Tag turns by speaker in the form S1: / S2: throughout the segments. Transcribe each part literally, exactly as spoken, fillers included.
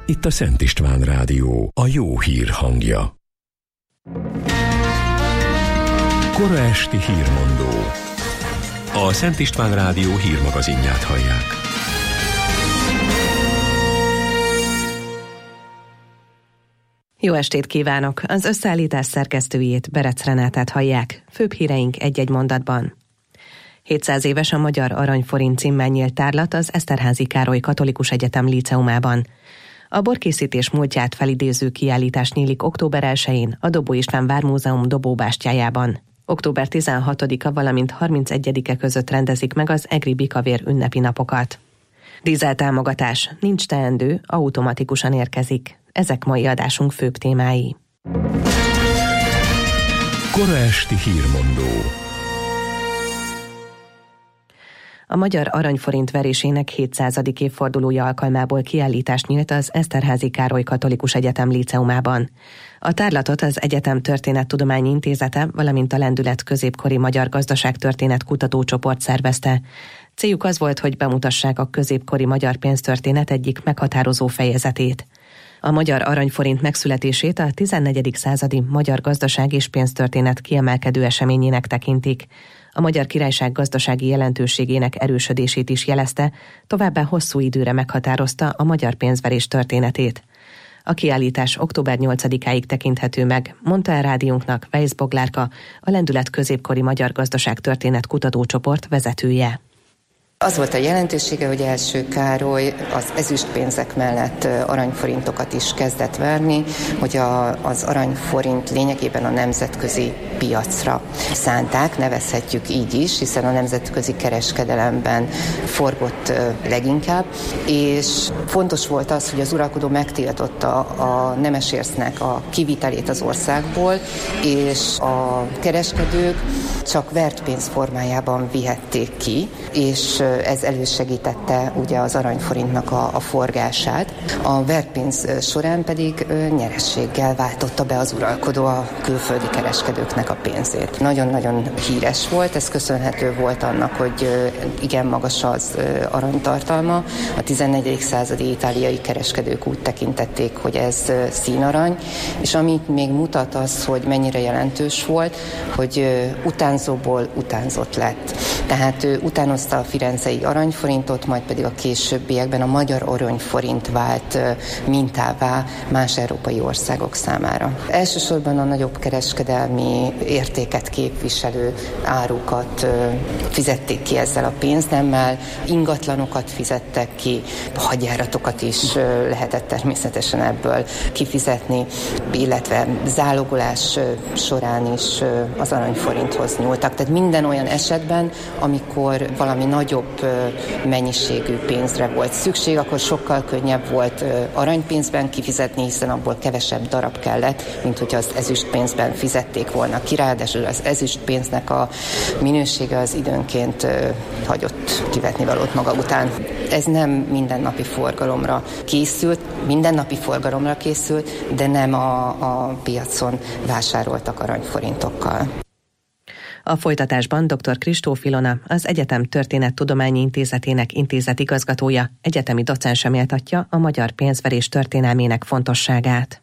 S1: Itt a Szent István Rádió, a jó hír hangja. Kora esti hírmondó. A Szent István Rádió hírmagazinját hallják.
S2: Jó estét kívánok! Az összeállítás szerkesztőjét, Berec Renátát hallják. Főbb híreink egy-egy mondatban. hétszáz éves a Magyar Aranyforint címmel nyílt tárlat az Eszterházy Károly Katolikus Egyetem líceumában. A borkészítés múltját felidéző kiállítás nyílik október elsején a Dobó István Vármúzeum dobóbástyájában. október tizenhatodika, valamint harmincegyedike között rendezik meg az egri bikavér ünnepi napokat. Dízel támogatás, nincs teendő, automatikusan érkezik. Ezek mai adásunk főbb témái.
S1: Kora esti hírmondó.
S2: A Magyar Aranyforint verésének hétszázadik évfordulója alkalmából kiállítás nyílt az Eszterházy Károly Katolikus Egyetem líceumában. A tárlatot az Egyetem Történettudományi Intézete, valamint a Lendület középkori magyar gazdaságtörténet kutatócsoport szervezte. Céljuk az volt, hogy bemutassák a középkori magyar pénztörténet egyik meghatározó fejezetét. A Magyar Aranyforint megszületését a tizennegyedik századi magyar gazdaság és pénztörténet kiemelkedő eseményének tekintik. A Magyar Királyság gazdasági jelentőségének erősödését is jelezte, továbbá hosszú időre meghatározta a magyar pénzverés történetét. A kiállítás október nyolcadikáig tekinthető meg, mondta el rádiónknak Weisz Boglárka, a Lendület középkori magyar gazdaságtörténet kutatócsoport vezetője.
S3: Az volt a jelentősége, hogy első Károly az ezüstpénzek mellett aranyforintokat is kezdett verni, hogy a, az aranyforint lényegében a nemzetközi piacra szánták, nevezhetjük így is, hiszen a nemzetközi kereskedelemben forgott leginkább, és fontos volt az, hogy az uralkodó megtiltotta a nemesércnek a kivitelét az országból, és a kereskedők csak vert pénz formájában vihették ki, és ez elősegítette ugye az aranyforintnak a, a forgását. A vertpénz során pedig nyerességgel váltotta be az uralkodó a külföldi kereskedőknek a pénzét. Nagyon-nagyon híres volt, ez köszönhető volt annak, hogy igen magas az aranytartalma. A tizennegyedik századi itáliai kereskedők úgy tekintették, hogy ez színarany, és amit még mutat az, hogy mennyire jelentős volt, hogy utánzóból utánzott lett. Tehát ő utánozta a firencei aranyforintot, majd pedig a későbbiekben a magyar aranyforint vált mintává más európai országok számára. Elsősorban a nagyobb kereskedelmi értéket képviselő árukat fizették ki ezzel a pénznemmel, ingatlanokat fizettek ki, hadjáratokat is lehetett természetesen ebből kifizetni, illetve zálogolás során is az aranyforinthoz nyúltak. Tehát minden olyan esetben, amikor valami nagyobb mennyiségű pénzre volt szükség, akkor sokkal könnyebb volt aranypénzben kifizetni, hiszen abból kevesebb darab kellett, mint hogy az ezüstpénzben fizették volna ki. Ráadásul az ezüstpénznek a minősége az időnként hagyott kivetni valót maga után. Ez nem mindennapi forgalomra készült, mindennapi forgalomra készült, de nem a, a piacon vásároltak aranyforintokkal.
S2: A folytatásban dr. Kristóf Ilona, az Egyetem Történettudományi Intézetének intézetigazgatója, egyetemi docense méltatja a magyar pénzverés történelmének fontosságát.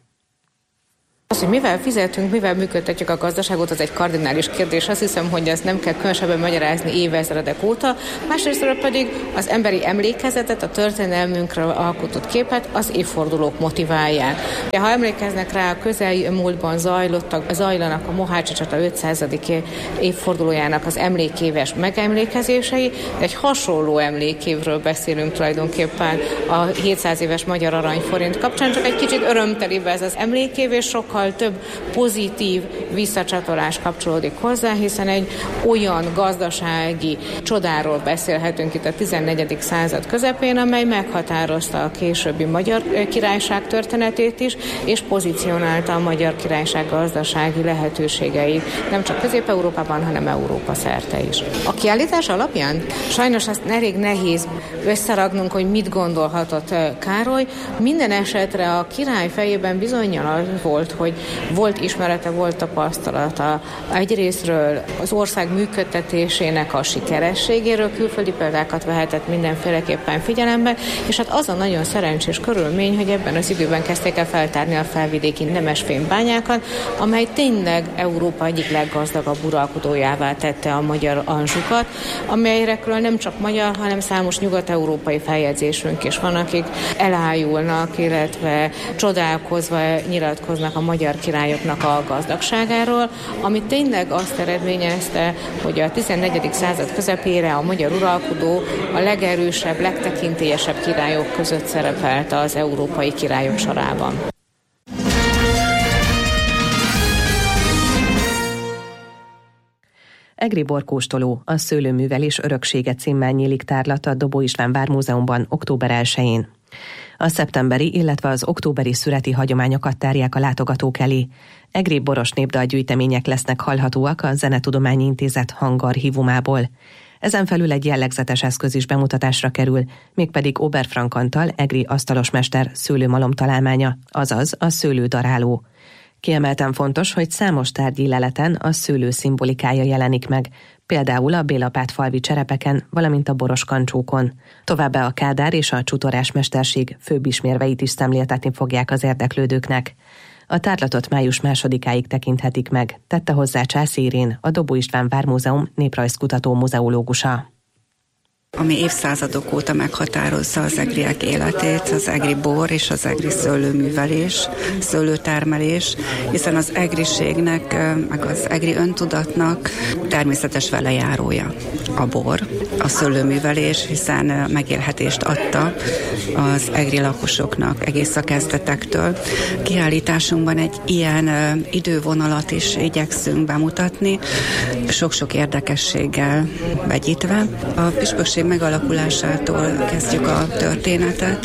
S4: Az, hogy mivel fizetünk, mivel működtetjük a gazdaságot, az egy kardinális kérdés. Azt hiszem, hogy ezt nem kell különösebben magyarázni évezredek óta. Másrésztről pedig az emberi emlékezetet, a történelmünkre alkotott képet az évfordulók motiválják. Ha emlékeznek rá, a közelmúltban zajlottak, zajlanak a Mohácsi csata ötszázadik évfordulójának az emlékéves megemlékezései, de egy hasonló emlékévről beszélünk tulajdonképpen a hétszáz éves magyar aranyforint kapcsán, csak egy kicsit örömtelibb ez az emlékév, és sokkal több pozitív visszacsatolás kapcsolódik hozzá, hiszen egy olyan gazdasági csodáról beszélhetünk itt a tizennegyedik század közepén, amely meghatározta a későbbi Magyar Királyság történetét is, és pozícionálta a Magyar Királyság gazdasági lehetőségeit, nem csak Közép-Európában, hanem Európa szerte is. A kiállítás alapján sajnos azt elég nehéz összeragnunk, hogy mit gondolhatott Károly. Minden esetre a király fejében bizonnyal az volt, hogy hogy volt ismerete, volt tapasztalata egyrésztről az ország működtetésének a sikerességéről, külföldi példákat vehetett mindenféleképpen figyelembe, és hát az a nagyon szerencsés körülmény, hogy ebben az időben kezdték el feltárni a felvidéki nemesfémbányákat, amely tényleg Európa egyik leggazdagabb uralkodójává tette a magyar Anzsukat, amelyekről nem csak magyar, hanem számos nyugat-európai feljegyzésünk is van, akik elájulnak, illetve csodálkozva nyilatkoznak a magyar királyoknak a gazdagságáról, ami tényleg azt eredményezte, hogy a tizennegyedik század közepére a magyar uralkodó a legerősebb, legtekintélyesebb királyok között szerepelt az európai királyok sorában.
S2: Egri borkóstoló, a szőlőművelés öröksége címmel nyílik tárlat a Dobó István Vármúzeumban október elsején. A szeptemberi, illetve az októberi szüreti hagyományokat tárják a látogatók elé. Egri boros népdalgyűjtemények lesznek hallhatóak a Zenetudományi Intézet hangarchívumából. Ezen felül egy jellegzetes eszköz is bemutatásra kerül, mégpedig Oberfrank Antal, egri asztalosmester szőlőmalom találmánya, azaz a szőlődaráló. Kiemelten fontos, hogy számos tárgyi leleten a szőlő szimbolikája jelenik meg, például a bélapátfalvi cserepeken, valamint a boros kancsókon. Továbbá a kádár és a csutorás mesterség főbb ismérveit is szemléltetni fogják az érdeklődőknek. A tárlatot május másodikáig tekinthetik meg, tette hozzá Császi Irén, a Dobó István Vármúzeum néprajzkutató muzeológusa.
S5: Ami évszázadok óta meghatározza az egriek életét, az egri bor és az egri szőlőművelés, szőlőtermelés, hiszen az egriségnek, meg az egri öntudatnak természetes velejárója a bor, a szőlőművelés, hiszen megélhetést adta az egri lakosoknak egész a kezdetektől. Kiállításunkban egy ilyen idővonalat is igyekszünk bemutatni, sok-sok érdekességgel vegyítve. A püspökség megalakulásától kezdjük a történetet,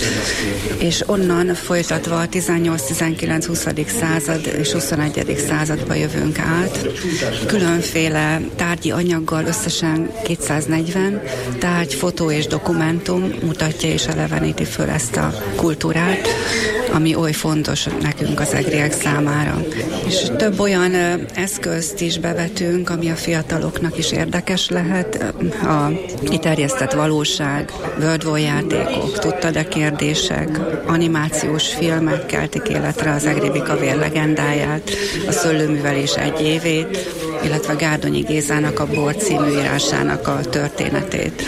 S5: és onnan folytatva a tizennyolc, tizenkilenc, huszadik század és huszonegyedik századba jövünk át. Különféle tárgyi anyaggal, összesen kétszáznegyven tárgy, fotó és dokumentum mutatja és eleveníti föl ezt a kultúrát, ami oly fontos nekünk az egriek számára. És több olyan eszközt is bevetünk, ami a fiataloknak is érdekes lehet. A kiterjesztett valóság, Wordwall játékok, tudtad-e kérdések, animációs filmek keltik életre az egri bikavér legendáját, a szőlőművelés egy évét, illetve Gárdonyi Gézának a Bor című írásának a történetét.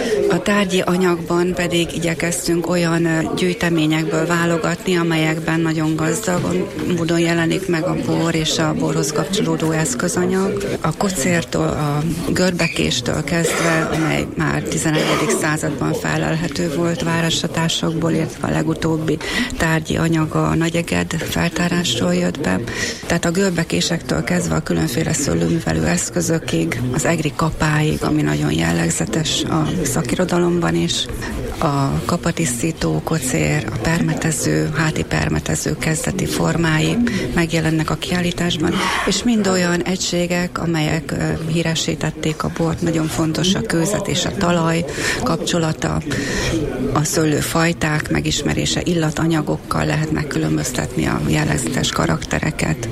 S5: A tárgyi anyagban pedig igyekeztünk olyan gyűjteményekből válogatni, amelyekben nagyon gazdag módon jelenik meg a bor és a borhoz kapcsolódó eszközanyag. A kocértól, a görbekéstől kezdve, amely már tizenegyedik században felelhető volt városatásokból, illetve a legutóbbi tárgyi anyaga a Nagyeged feltárásról jött be. Tehát a görbekésektől kezdve a különféle szőlőművelő eszközökig, az egri kapáig, ami nagyon jellegzetes a szakirodalomban is, a kapatisztító, kocér, a permetező, háti permetező kezdeti formái megjelennek a kiállításban, és mind olyan egységek, amelyek híresítették a bort. Nagyon fontos a kőzet és a talaj kapcsolata, a szőlőfajták megismerése, illatanyagokkal lehet megkülönböztetni a jellegzetes karaktereket.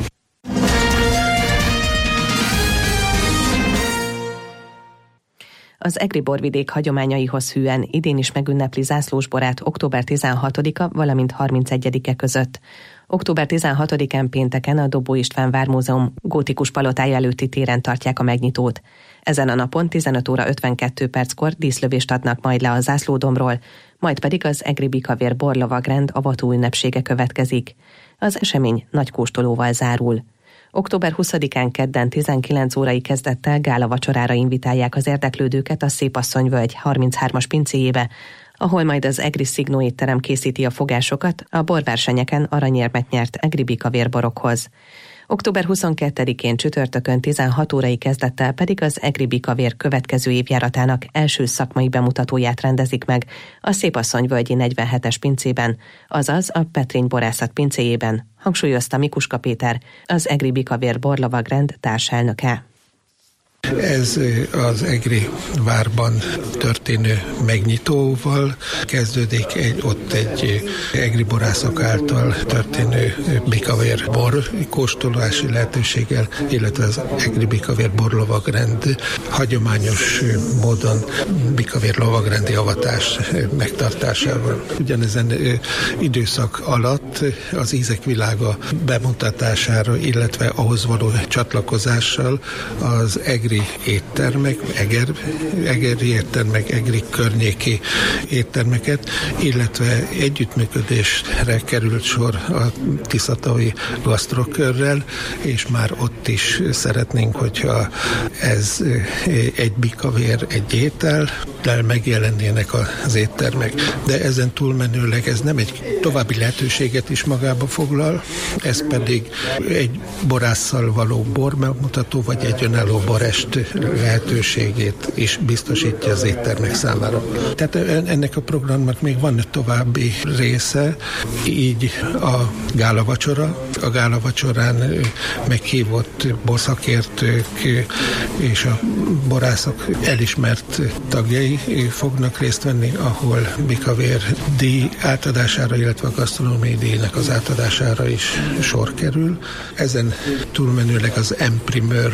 S2: Az egri borvidék hagyományaihoz hűen idén is megünnepli zászlósborát október tizenhatodika, valamint harmincegyedike között. október tizenhatodikán pénteken a Dobó István Vármúzeum gótikus palotája előtti téren tartják a megnyitót. Ezen a napon tizenöt óra ötvenkettő perckor díszlövést adnak majd le a zászlódomról, majd pedig az egri bikavér borlovagrend avató ünnepsége következik. Az esemény nagy kóstolóval zárul. október huszadikán kedden tizenkilenc órai kezdettel gálavacsorára invitálják az érdeklődőket a Szépasszonyvölgy harminchármas pincéjébe, ahol majd az egri Szignó étterem készíti a fogásokat a borversenyeken aranyérmet nyert egri bikavérborokhoz. október huszonkettedikén csütörtökön tizenhat órai kezdettel pedig az egri bikavér következő évjáratának első szakmai bemutatóját rendezik meg a Szépasszonyvölgyi negyvenhetes pincében, azaz a Petrény borászat pincéjében, hangsúlyozta Mikuska Péter, az egri bikavér borlovagrend társelnöke.
S6: Ez az Egri várban történő megnyitóval kezdődik, egy, ott egy egri borászok által történő bikavér bor kóstolási lehetőséggel, illetve az Egri bikavér borlovagrend hagyományos módon bikavér lovagrendi avatás megtartásával. Ugyanezen időszak alatt az ízek világa bemutatására, illetve ahhoz való csatlakozással az egri éttermek, eger, egeri éttermek, egri környéki éttermeket, illetve együttműködésre került sor a Tiszatavi gasztrokörrel, és már ott is szeretnénk, hogyha ez egy bikavér, egy étel, de megjelennének az éttermek. De ezen túlmenőleg ez nem egy további lehetőséget is magába foglal, ez pedig egy borásszal való borbemutató, vagy egy önálló borest lehetőségét is biztosítja az éttermek számára. Tehát ennek a programnak még van egy további része, így a gálavacsora. A gálavacsorán meghívott borszakértők és a borászok elismert tagjai fognak részt venni, ahol bikavér díj átadására, illetve a gasztronómiai díjnak az átadására is sor kerül. Ezen túlmenőleg az M-Primeur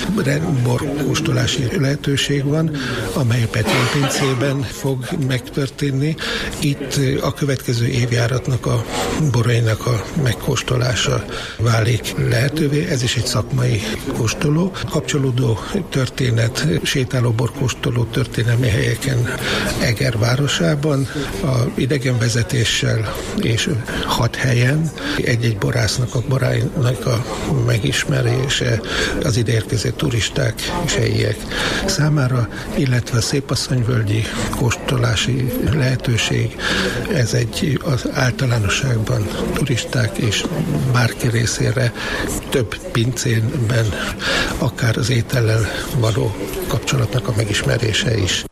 S6: borkóstolási lehetőség van, amely Petőn pincében fog megtörténni. Itt a következő évjáratnak a borainak a megkóstolása válik lehetővé. Ez is egy szakmai kóstoló. Kapcsolódó történet, sétáló borkóstoló történelmi helyeken Eger városában, a idegenvezetéssel és hat helyen egy-egy borásznak, a boráinak a megismerése az ideérkező turisták és helyiek számára, illetve a Szépasszonyvölgyi kóstolási lehetőség. Ez egy az általánosságban turisták és bárki részére több pincénben akár az étellel való kapcsolatnak a megismerése is.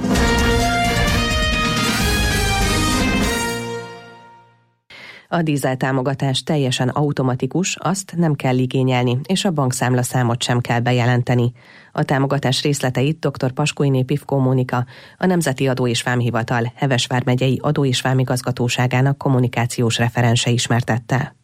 S2: A dízel támogatás teljesen automatikus, azt nem kell igényelni, és a bankszámla számot sem kell bejelenteni. A támogatás részleteit dr. Paskóiné Pivkó Mónika, a Nemzeti Adó és Vámhivatal Heves vármegyei Adó- és Vámigazgatóságának kommunikációs referense ismertette.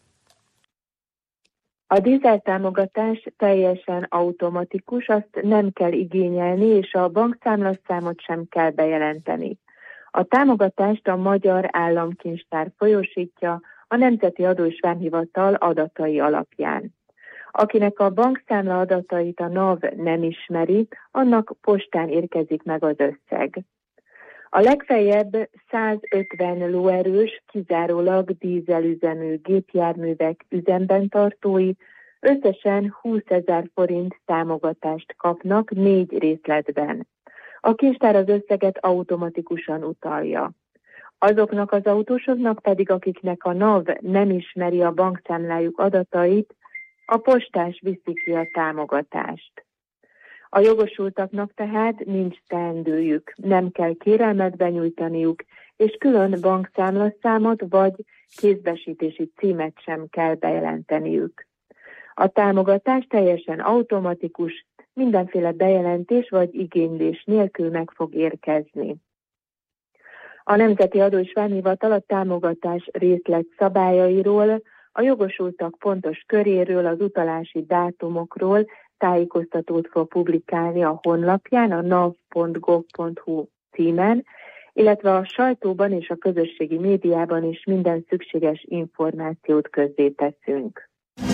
S7: A dízeltámogatás teljesen automatikus, azt nem kell igényelni, és a bankszámlaszámot sem kell bejelenteni. A támogatást a Magyar Államkincstár folyósítja a Nemzeti Adó- és Vámhivatal adatai alapján. Akinek a bankszámla adatait a NAV nem ismeri, annak postán érkezik meg az összeg. A legfeljebb százötven lóerős, kizárólag dízelüzemű gépjárművek üzemben tartói összesen húszezer forint támogatást kapnak négy részletben. A kincstár az összeget automatikusan utalja. Azoknak az autósoknak pedig, akiknek a NAV nem ismeri a bankszámlájuk adatait, a postás viszi ki a támogatást. A jogosultaknak tehát nincs teendőjük, nem kell kérelmet benyújtaniuk, és külön bankszámlaszámot vagy kézbesítési címet sem kell bejelenteniük. A támogatás teljesen automatikus, mindenféle bejelentés vagy igénylés nélkül meg fog érkezni. A Nemzeti Adó- és Vámhivatal a támogatás részlet szabályairól, a jogosultak pontos köréről, az utalási dátumokról tájékoztatót fog publikálni a honlapján, a nav pont gov pont hu címen, illetve a sajtóban és a közösségi médiában is minden szükséges információt közzéteszünk.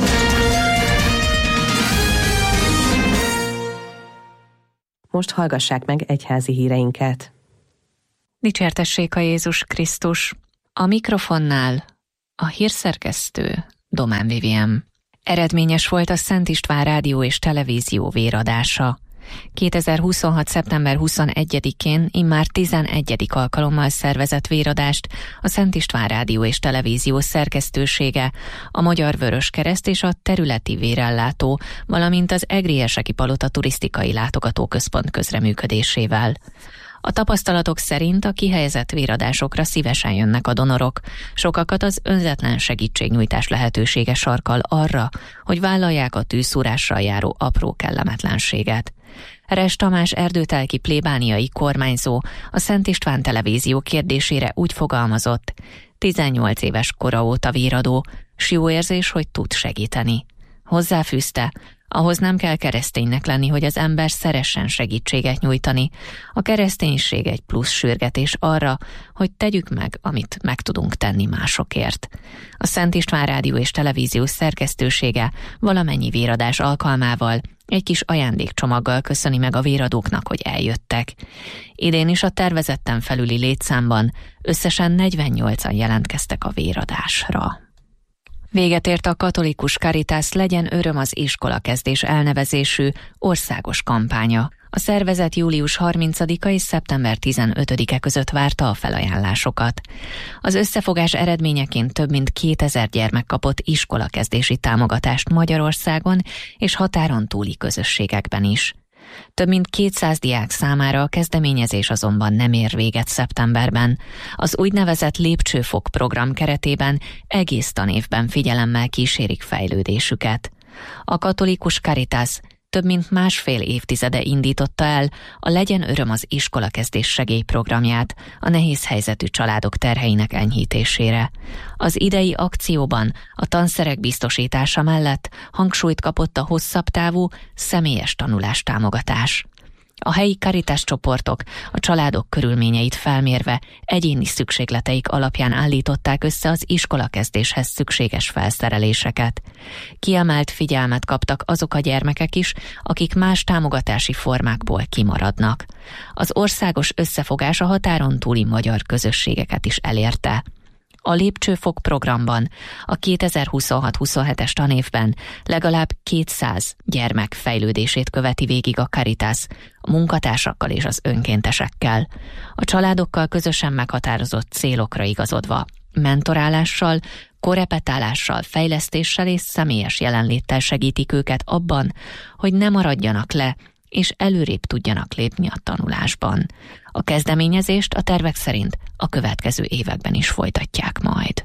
S2: Most hallgassák meg egyházi híreinket.
S8: Dicsértessék a Jézus Krisztus! A mikrofonnál a hírszerkesztő Domán Vivien. Eredményes volt a Szent István Rádió és Televízió véradása. kétezer-huszonhat. szeptember huszonegyedikén immár tizenegyedik alkalommal szervezett véradást a Szent István Rádió és Televízió szerkesztősége, a Magyar Vöröskereszt és a területi vérellátó, valamint az Egri Erseki Palota turisztikai látogatóközpont közreműködésével. A tapasztalatok szerint a kihelyezett véradásokra szívesen jönnek a donorok. Sokakat az önzetlen segítségnyújtás lehetősége sarkal arra, hogy vállalják a tűzszúrással járó apró kellemetlenséget. Res Tamás erdőtelki plébániai kormányzó a Szent István Televízió kérdésére úgy fogalmazott: tizennyolc éves kora óta véradó, s jó érzés, hogy tud segíteni. Hozzáfűzte: ahhoz nem kell kereszténynek lenni, hogy az ember szeressen segítséget nyújtani. A kereszténység egy plusz sürgetés arra, hogy tegyük meg, amit meg tudunk tenni másokért. A Szent István Rádió és Televízió szerkesztősége valamennyi véradás alkalmával egy kis ajándékcsomaggal köszöni meg a véradóknak, hogy eljöttek. Idén is a tervezetten felüli létszámban összesen negyvennyolcan jelentkeztek a véradásra. Véget ért a katolikus Caritas Legyen öröm az iskolakezdés elnevezésű országos kampánya. A szervezet július harmincadika és szeptember tizenötödike között várta a felajánlásokat. Az összefogás eredményeként több mint kétezer gyermek kapott iskolakezdési támogatást Magyarországon és határon túli közösségekben is. Több mint kétszáz diák számára a kezdeményezés azonban nem ér véget szeptemberben. Az úgynevezett lépcsőfok program keretében egész tanévben figyelemmel kísérik fejlődésüket. A katolikus Caritas több mint másfél évtizede indította el a Legyen öröm az iskolakezdés segélyprogramját a nehéz helyzetű családok terheinek enyhítésére. Az idei akcióban a tanszerek biztosítása mellett hangsúlyt kapott a hosszabb távú, személyes tanulástámogatás. A helyi Caritas csoportok a családok körülményeit felmérve egyéni szükségleteik alapján állították össze az iskolakezdéshez szükséges felszereléseket. Kiemelt figyelmet kaptak azok a gyermekek is, akik más támogatási formákból kimaradnak. Az országos összefogás a határon túli magyar közösségeket is elérte. A lépcsőfok programban a kétezer-huszonhat-huszonhetes tanévben legalább kétszáz gyermek fejlődését követi végig a Caritas, a munkatársakkal és az önkéntesekkel. A családokkal közösen meghatározott célokra igazodva, mentorálással, korepetálással, fejlesztéssel és személyes jelenléttel segítik őket abban, hogy ne maradjanak le, és előrébb tudjanak lépni a tanulásban. A kezdeményezést a tervek szerint a következő években is folytatják majd.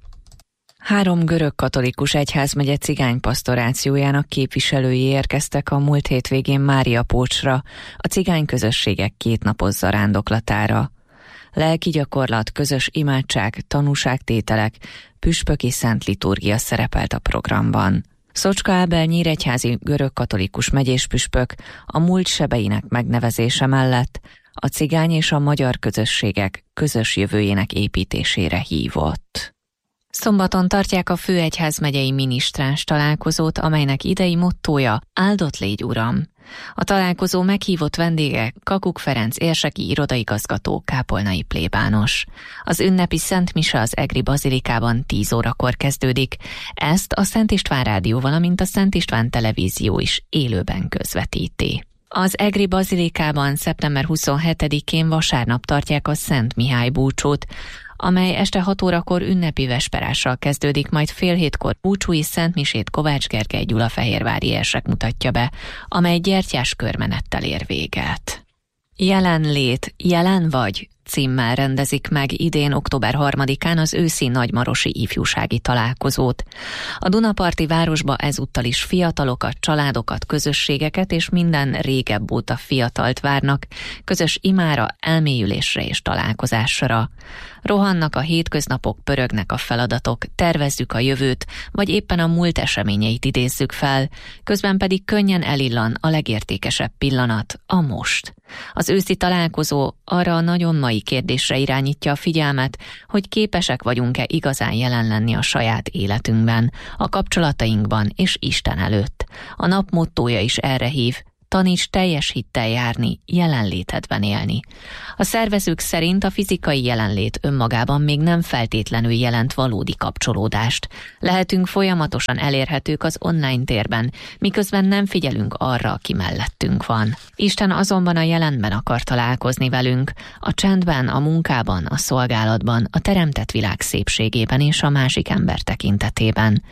S8: Három görög katolikus egyházmegye cigánypasztorációjának képviselői érkeztek a múlt hétvégén Máriapócsra, a cigány közösségek kétnapos zarándoklatára. Lelki gyakorlat, közös imádság, tanúságtételek, püspöki szent liturgia szerepelt a programban. Szocska Ábel nyíregyházi görögkatolikus megyéspüspök a múlt sebeinek megnevezése mellett a cigány és a magyar közösségek közös jövőjének építésére hívott. Szombaton tartják a főegyházmegyei minisztráns találkozót, amelynek idei mottója Áldott légy Uram. A találkozó meghívott vendége Kakuk Ferenc érseki irodaigazgató, kápolnai plébános. Az ünnepi Szent Mise az Egri Bazilikában tíz órakor kezdődik. Ezt a Szent István Rádió, valamint a Szent István Televízió is élőben közvetíti. Az Egri Bazilikában szeptember huszonhetedikén vasárnap tartják a Szent Mihály búcsót, amely este hat órakor ünnepi vesperással kezdődik, majd fél hétkor búcsúi szentmisét Kovács Gergely gyulafehérvári érsek mutatja be, amely gyertyás körmenettel ér véget. Jelenlét, jelen vagy címmel rendezik meg idén október harmadikán az őszi nagymarosi ifjúsági találkozót. A Dunaparti városba ezúttal is fiatalokat, családokat, közösségeket és minden régebb óta fiatalt várnak, közös imára, elmélyülésre és találkozásra. Rohannak a hétköznapok, pörögnek a feladatok, tervezzük a jövőt, vagy éppen a múlt eseményeit idézzük fel, közben pedig könnyen elillan a legértékesebb pillanat, a most. Az őszi találkozó arra a nagyon mai kérdésre irányítja a figyelmet, hogy képesek vagyunk-e igazán jelen lenni a saját életünkben, a kapcsolatainkban és Isten előtt. A nap mottója is erre hív: taníts teljes hittel járni, jelenlétedben élni. A szervezők szerint a fizikai jelenlét önmagában még nem feltétlenül jelent valódi kapcsolódást. Lehetünk folyamatosan elérhetők az online térben, miközben nem figyelünk arra, aki mellettünk van. Isten azonban a jelenben akar találkozni velünk, a csendben, a munkában, a szolgálatban, a teremtett világ szépségében és a másik ember tekintetében.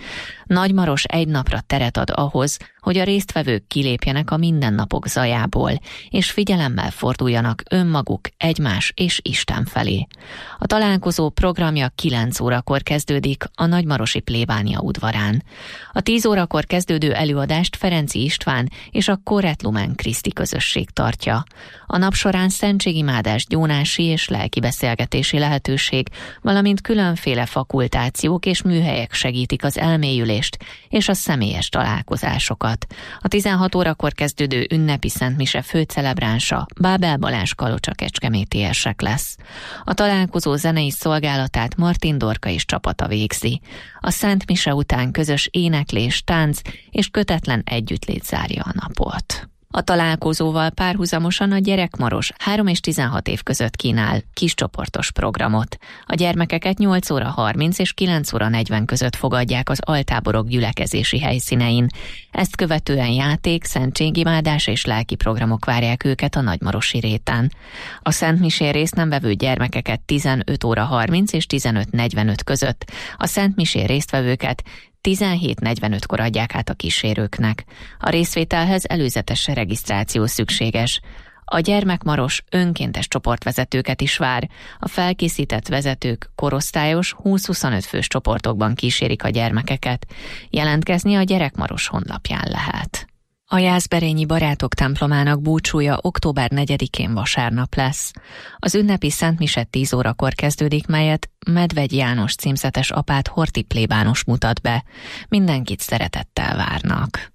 S8: Nagymaros egy napra teret ad ahhoz, hogy a résztvevők kilépjenek a mindennapok zajából, és figyelemmel forduljanak önmaguk, egymás és Isten felé. A találkozó programja kilenc órakor kezdődik a nagymarosi plébánia udvarán. A tíz órakor kezdődő előadást Ferenczy István és a Coret Lumen Christi közösség tartja. A nap során szentségimádás, gyónási és lelki beszélgetési lehetőség, valamint különféle fakultációk és műhelyek segítik az elmélyülést és a személyes találkozásokat. A tizenhat órakor kezdődő ünnepi szentmise főcelebránsa Bábel Balázs Kalocsa kecskeméti érsek lesz. A találkozó zenei szolgálatát Martin Dorka és csapata végzi. A szentmise után közös éneklés, tánc és kötetlen együttlét zárja a napot. A találkozóval párhuzamosan a gyerekmaros három és tizenhat év között kínál kiscsoportos programot. A gyermekeket nyolc óra harminc és kilenc óra negyven között fogadják az altáborok gyülekezési helyszínein. Ezt követően játék, szentségimádás és lelki programok várják őket a nagymarosi réten. A szentmisén részt nem vevő gyermekeket tizenöt óra harminc és tizenöt negyvenöt között, a szentmisén résztvevőket tizenhét negyvenötkor adják át a kísérőknek. A részvételhez előzetes regisztráció szükséges. A gyermekmaros önkéntes csoportvezetőket is vár. A felkészített vezetők korosztályos húsz-huszonöt fős csoportokban kísérik a gyermekeket. Jelentkezni a gyerekmaros honlapján lehet. A Jászberényi Barátok templomának búcsúja október negyedikén vasárnap lesz. Az ünnepi szentmise tíz órakor kezdődik, melyet Medvegy János címzetes apát Horthy plébános mutat be. Mindenkit szeretettel várnak.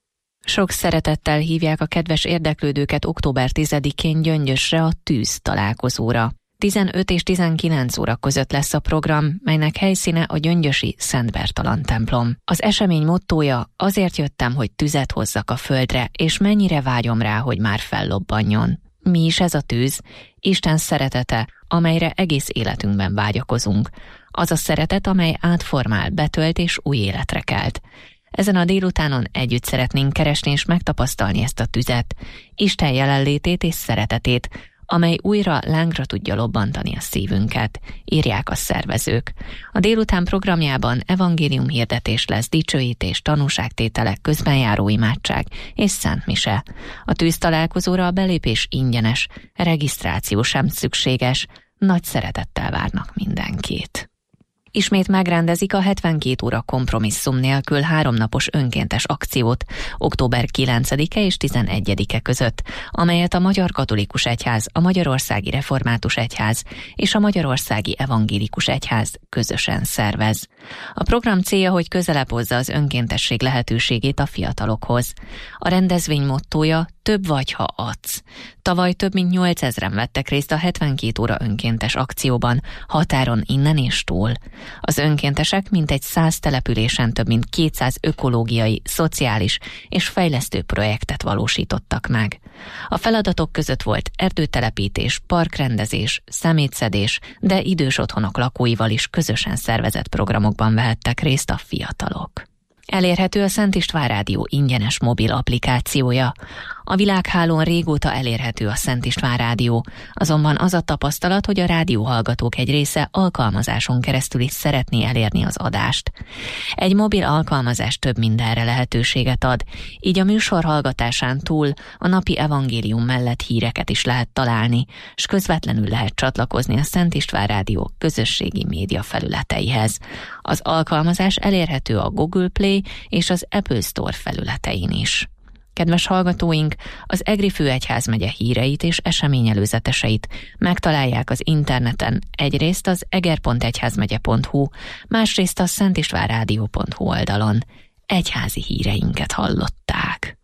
S8: Sok szeretettel hívják a kedves érdeklődőket október tizedikén Gyöngyösre a Tűz találkozóra. tizenöt és tizenkilenc óra között lesz a program, melynek helyszíne a gyöngyösi Szent Bertalan templom. Az esemény mottója: azért jöttem, hogy tüzet hozzak a földre, és mennyire vágyom rá, hogy már fellobbanjon. Mi is ez a tűz? Isten szeretete, amelyre egész életünkben vágyakozunk. Az a szeretet, amely átformál, betölt és új életre kelt. Ezen a délutánon együtt szeretnénk keresni és megtapasztalni ezt a tüzet, Isten jelenlétét és szeretetét, amely újra lángra tudja lobbantani a szívünket, írják a szervezők. A délután programjában evangéliumhirdetés lesz, dicsőítés, tanúságtételek, közbenjáró imádság és szentmise. A tűztalálkozóra a belépés ingyenes, regisztráció sem szükséges, nagy szeretettel várnak mindenkit. Ismét megrendezik a hetvenkét óra kompromisszum nélkül háromnapos önkéntes akciót október kilencedike és tizenegyedike között, amelyet a Magyar Katolikus Egyház, a Magyarországi Református Egyház és a Magyarországi Evangélikus Egyház közösen szervez. A program célja, hogy közelebb hozza az önkéntesség lehetőségét a fiatalokhoz. A rendezvény mottója: több vagy, ha adsz. Tavaly több mint nyolcezren vettek részt a hetvenkét óra önkéntes akcióban, határon innen és túl. Az önkéntesek mintegy száz településen több mint kétszáz ökológiai, szociális és fejlesztő projektet valósítottak meg. A feladatok között volt erdőtelepítés, parkrendezés, szemétszedés, de idős otthonok lakóival is közösen szervezett programokban vehettek részt a fiatalok. Elérhető a Szent István Rádió ingyenes mobil applikációja. A világhálón régóta elérhető a Szent István Rádió, azonban az a tapasztalat, hogy a rádióhallgatók egy része alkalmazáson keresztül is szeretné elérni az adást. Egy mobil alkalmazás több mindenre lehetőséget ad, így a műsor hallgatásán túl a napi evangélium mellett híreket is lehet találni, s közvetlenül lehet csatlakozni a Szent István Rádió közösségi média felületeihez. Az alkalmazás elérhető a Google Play és az Apple Store felületein is. Kedves hallgatóink, az Egri főegyházmegye híreit és eseményelőzeteseit megtalálják az interneten, egyrészt az eger pont egyházmegye pont hu, másrészt a szentistvánrádió pont hu oldalon. Egyházi híreinket hallották.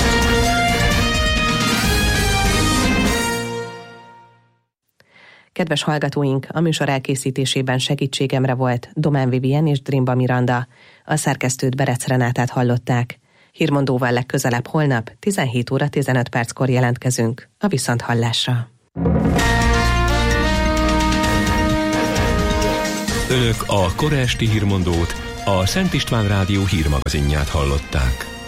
S2: Kedves hallgatóink, a műsor elkészítésében segítségemre volt Domán Vivien és Drimba Miranda. A szerkesztőt Berec Renátát hallották. Hírmondóval legközelebb holnap tizenhét óra tizenöt perckor jelentkezünk. A viszonthallásra.
S1: Önök a kora esti hírmondót, a Szent István Rádió hírmagazinját hallották.